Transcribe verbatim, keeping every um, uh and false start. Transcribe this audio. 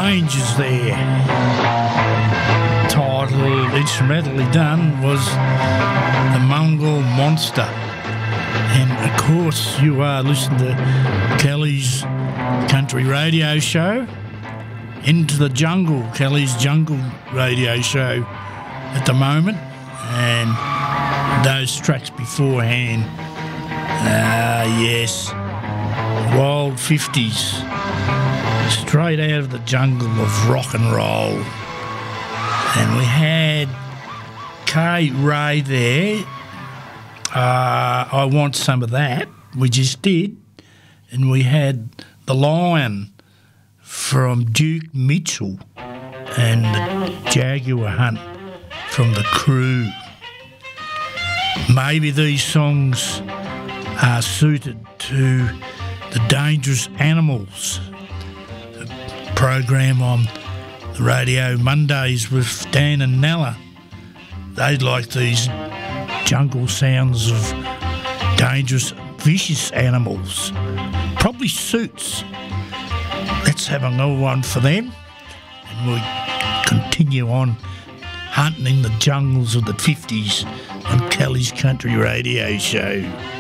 Rangers there. Title, instrumentally done, was The Mongol Monster. And of course, you are listening to Kelly's Country Radio Show. Into the Jungle, Kelly's Jungle Radio Show at the moment. And those tracks beforehand, ah, uh, yes, Wild fifties, straight out of the jungle of rock and roll. And we had Kay Ray there. Uh, I Want Some of That. We just did. And we had The Lion from Duke Mitchell and the Jaguar Hunt from The Crew. Maybe these songs are suited to the Dangerous Animals, a program on the radio Mondays with Dan and Nella. They like these jungle sounds of dangerous, vicious animals. Probably suits. Let's have another one for them, and we'll continue on hunting in the jungles of the fifties on Kelly's Country Radio Show.